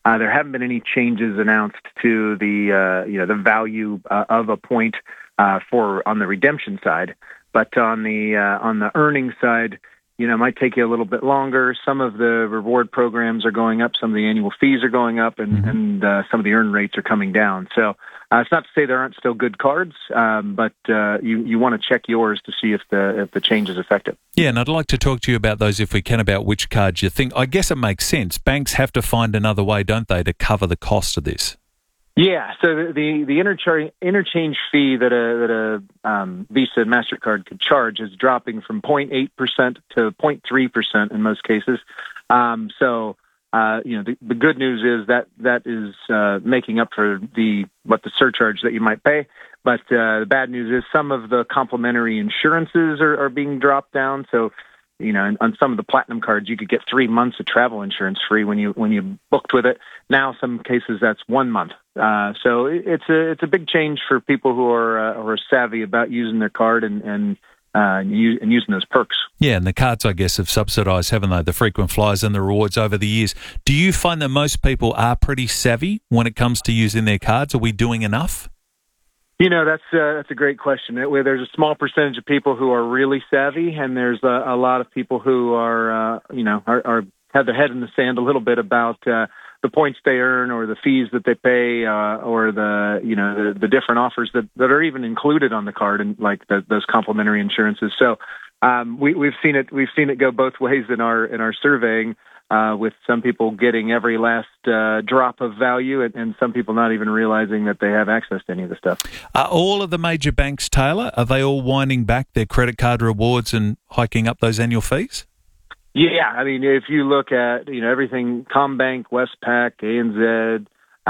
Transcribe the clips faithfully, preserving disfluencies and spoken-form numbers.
Uh, there haven't been any changes announced to the uh, you know the value uh, of a point uh, for on the redemption side, but on the uh, on the earning side, you know, it might take you a little bit longer. Some of the reward programs are going up, some of the annual fees are going up, and, mm-hmm. and uh, some of the earn rates are coming down. So uh, it's not to say there aren't still good cards, um, but uh, you you want to check yours to see if the if the change is effective. Yeah, and I'd like to talk to you about those if we can, about which cards you think. I guess it makes sense. Banks have to find another way, don't they, to cover the cost of this? Yeah, so the the, the interchange interchange fee that a that a um, Visa and MasterCard could charge is dropping from zero point eight percent to zero point three percent in most cases. Um, so uh, you know the, the good news is that that is uh, making up for the what the surcharge that you might pay. But uh, the bad news is some of the complimentary insurances are, are being dropped down. So, you know, on some of the platinum cards, you could get three months of travel insurance free when you when you booked with it. Now, some cases that's one month. Uh, so it's a it's a big change for people who are uh, who are savvy about using their card and and uh, and using those perks. Yeah, and the cards, I guess, have subsidised, haven't they, the frequent flyers and the rewards over the years. Do you find that most people are pretty savvy when it comes to using their cards? Are we doing enough? You know, that's uh, that's a great question. It, where there's a small percentage of people who are really savvy, and there's a, a lot of people who are, uh, you know, are, are have their head in the sand a little bit about uh, the points they earn or the fees that they pay uh, or the, you know, the, the different offers that, that are even included on the card, and like the, those complimentary insurances. So um, we, we've seen it. We've seen it go both ways in our in our surveying. Uh, with some people getting every last uh, drop of value and, and some people not even realizing that they have access to any of the stuff. Are all of the major banks, Taylor, are they all winding back their credit card rewards and hiking up those annual fees? Yeah, I mean, if you look at, you know, everything, Combank, Westpac, A N Z,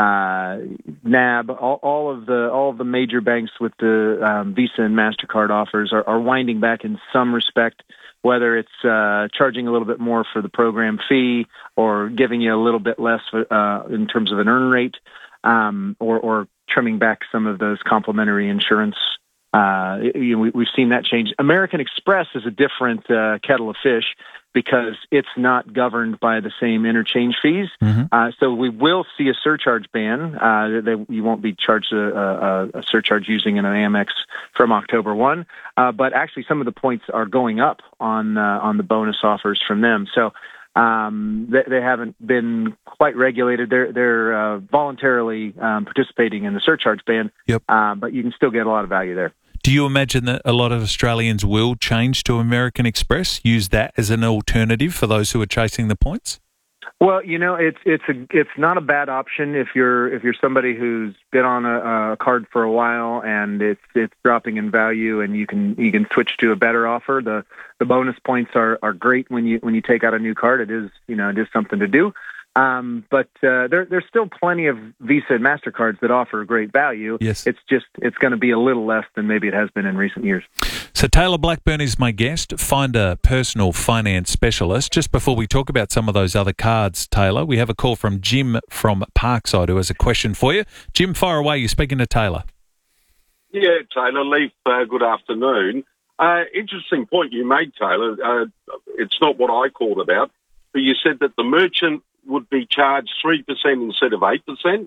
uh, N A B, all, all of the all of the major banks with the um, Visa and MasterCard offers are, are winding back in some respect, whether it's uh, charging a little bit more for the program fee or giving you a little bit less uh, in terms of an earn rate, um, or, or trimming back some of those complimentary insurance. Uh, you know, we, we've seen that change. American Express is a different uh, kettle of fish because it's not governed by the same interchange fees. Mm-hmm. Uh, so we will see a surcharge ban. Uh, they, you won't be charged a, a, a surcharge using an Amex from October first. Uh, but actually, some of the points are going up on uh, on the bonus offers from them. So um, they, they haven't been quite regulated. They're they're uh, voluntarily um, participating in the surcharge ban. Yep. Uh, but you can still get a lot of value there. Do you imagine that a lot of Australians will change to American Express, use that as an alternative for those who are chasing the points? Well, you know, it's it's a it's not a bad option if you're if you're somebody who's been on a, a card for a while and it's it's dropping in value, and you can you can switch to a better offer. The the bonus points are, are great when you when you take out a new card. It is you know it is something to do. Um, but uh, there, there's still plenty of Visa and MasterCards that offer great value. Yes. It's just it's going to be a little less than maybe it has been in recent years. So Taylor Blackburn is my guest. Find a personal finance specialist. Just before we talk about some of those other cards, Taylor, we have a call from Jim from Parkside who has a question for you. Jim, fire away. You're speaking to Taylor. Yeah, Taylor, Leaf, uh, good afternoon. Uh, interesting point you made, Taylor. Uh, it's not what I called about, but you said that the merchant would be charged three percent instead of eight percent?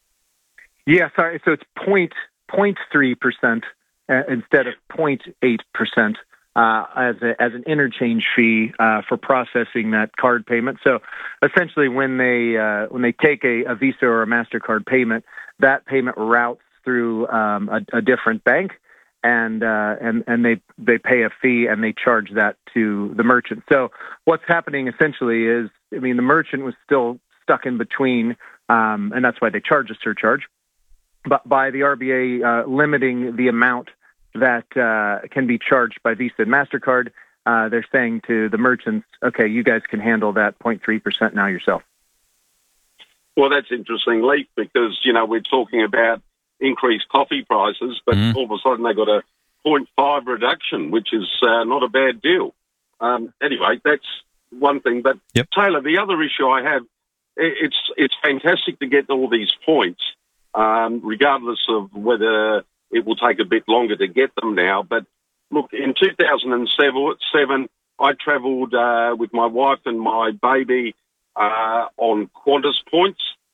Yeah, sorry. So it's point, point three percent uh, instead of point eight percent uh, as a, as an interchange fee uh, for processing that card payment. So essentially, when they uh, when they take a, a Visa or a MasterCard payment, that payment routes through um, a, a different bank, and uh, and and they they pay a fee and they charge that to the merchant. So what's happening essentially is, I mean, the merchant was still stuck in between, um, and that's why they charge a surcharge. But by the R B A uh, limiting the amount that uh, can be charged by Visa and MasterCard, uh, they're saying to the merchants, okay, you guys can handle that zero point three percent now yourself. Well, that's interesting, Leaf, because, you know, we're talking about increased coffee prices, but mm. all of a sudden they got a zero point five reduction, which is uh, not a bad deal. Um, anyway, that's one thing. But yep. Taylor, the other issue I have, it's it's fantastic to get all these points, um, regardless of whether it will take a bit longer to get them now. But look, in two thousand seven, I travelled uh, with my wife and my baby uh, on Qantas points.